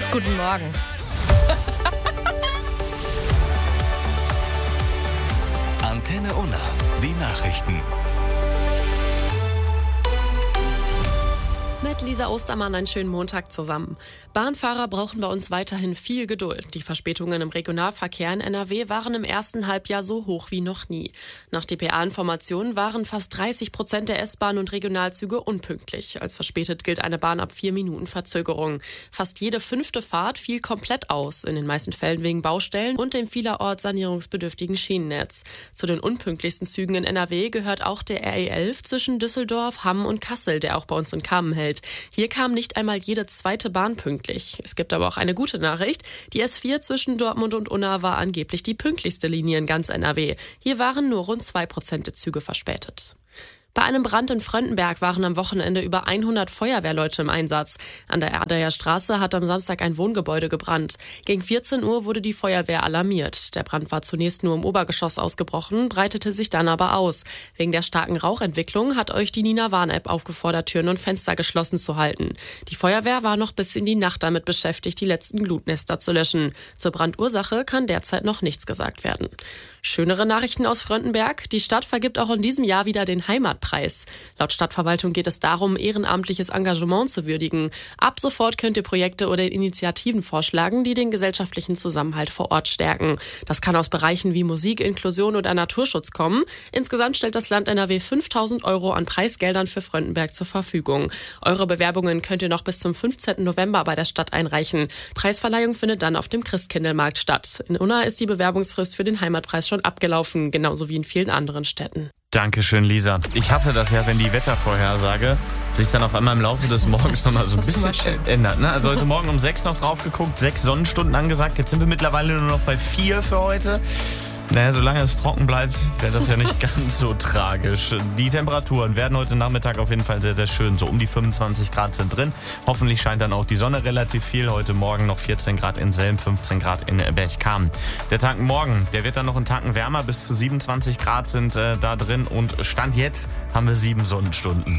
Guten Morgen. Antenne Unna, die Nachrichten. Mit Lisa Ostermann einen schönen Montag zusammen. Bahnfahrer brauchen bei uns weiterhin viel Geduld. Die Verspätungen im Regionalverkehr in NRW waren im ersten Halbjahr so hoch wie noch nie. Nach dpa-Informationen waren fast 30% der S-Bahn- und Regionalzüge unpünktlich. Als verspätet gilt eine Bahn ab 4 Minuten Verzögerung. Fast jede 5. Fahrt fiel komplett aus, in den meisten Fällen wegen Baustellen und dem vielerorts sanierungsbedürftigen Schienennetz. Zu den unpünktlichsten Zügen in NRW gehört auch der RE11 zwischen Düsseldorf, Hamm und Kassel, der auch bei uns in Kamen hält. Hier kam nicht einmal jede zweite Bahn pünktlich. Es gibt aber auch eine gute Nachricht. Die S4 zwischen Dortmund und Unna war angeblich die pünktlichste Linie in ganz NRW. Hier waren nur rund 2% der Züge verspätet. Bei einem Brand in Fröndenberg waren am Wochenende über 100 Feuerwehrleute im Einsatz. An der Erdeyer Straße hat am Samstag ein Wohngebäude gebrannt. Gegen 14 Uhr wurde die Feuerwehr alarmiert. Der Brand war zunächst nur im Obergeschoss ausgebrochen, breitete sich dann aber aus. Wegen der starken Rauchentwicklung hat euch die Nina Warn-App aufgefordert, Türen und Fenster geschlossen zu halten. Die Feuerwehr war noch bis in die Nacht damit beschäftigt, die letzten Glutnester zu löschen. Zur Brandursache kann derzeit noch nichts gesagt werden. Schönere Nachrichten aus Fröndenberg. Die Stadt vergibt auch in diesem Jahr wieder den Heimatpreis. Laut Stadtverwaltung geht es darum, ehrenamtliches Engagement zu würdigen. Ab sofort könnt ihr Projekte oder Initiativen vorschlagen, die den gesellschaftlichen Zusammenhalt vor Ort stärken. Das kann aus Bereichen wie Musik, Inklusion oder Naturschutz kommen. Insgesamt stellt das Land NRW 5.000 € an Preisgeldern für Fröndenberg zur Verfügung. Eure Bewerbungen könnt ihr noch bis zum 15. November bei der Stadt einreichen. Preisverleihung findet dann auf dem Christkindlmarkt statt. In Unna ist die Bewerbungsfrist für den Heimatpreis schon abgelaufen, genauso wie in vielen anderen Städten. Dankeschön, Lisa. Ich hasse das ja, wenn die Wettervorhersage sich dann auf einmal im Laufe des Morgens nochmal so ein bisschen ändert. Ne? Also heute Morgen um 6 noch drauf geguckt, 6 Sonnenstunden angesagt. Jetzt sind wir mittlerweile nur noch bei 4 für heute. Naja, solange es trocken bleibt, wäre das ja nicht ganz so tragisch. Die Temperaturen werden heute Nachmittag auf jeden Fall sehr, sehr schön. So um die 25 Grad sind drin. Hoffentlich scheint dann auch die Sonne relativ viel. Heute Morgen noch 14 Grad in Selm, 15 Grad in Berchtesgaden. Der Tag morgen, der wird dann noch einen Tacken wärmer. Bis zu 27 Grad sind da drin. Und Stand jetzt haben wir 7 Sonnenstunden.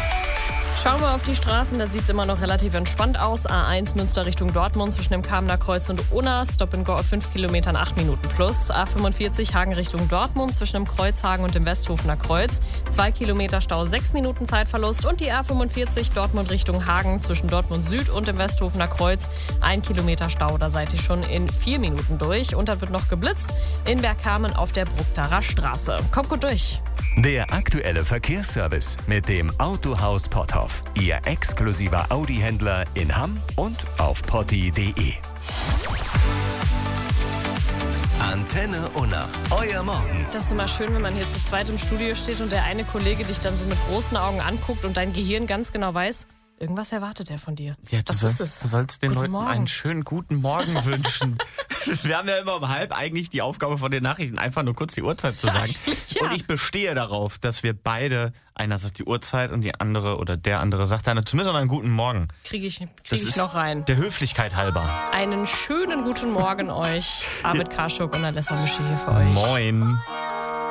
Schauen wir auf die Straßen, da sieht es immer noch relativ entspannt aus. A1 Münster Richtung Dortmund zwischen dem Kamener Kreuz und Unna. Stop and Go auf 5 Kilometern, 8 Minuten plus. A45 Hagen Richtung Dortmund zwischen dem Kreuzhagen und dem Westhofener Kreuz. 2 Kilometer Stau, 6 Minuten Zeitverlust. Und die A45 Dortmund Richtung Hagen zwischen Dortmund Süd und dem Westhofener Kreuz. 1 Kilometer Stau, da seid ihr schon in 4 Minuten durch. Und dann wird noch geblitzt in Bergkamen auf der Brucktarer Straße. Kommt gut durch. Der aktuelle Verkehrsservice mit dem Autohaus Potthoff. Ihr exklusiver Audi-Händler in Hamm und auf potti.de. Antenne Unna, euer Morgen. Das ist immer schön, wenn man hier zu zweit im Studio steht und der eine Kollege dich dann so mit großen Augen anguckt und dein Gehirn ganz genau weiß, irgendwas erwartet er von dir. Ja, Was ist es? Du sollst den Guten Leuten Morgen. einen schönen guten Morgen wünschen. Wir haben ja immer um halb eigentlich die Aufgabe von den Nachrichten, einfach nur kurz die Uhrzeit zu sagen. Ja. Und ich bestehe darauf, dass wir beide, einer sagt die Uhrzeit und die andere oder der andere sagt dann zumindest mal einen guten Morgen. Krieg ich Das ist noch rein. Der Höflichkeit halber. Einen schönen guten Morgen euch. Arvid Karschuk und Alessa Mische hier für euch. Moin.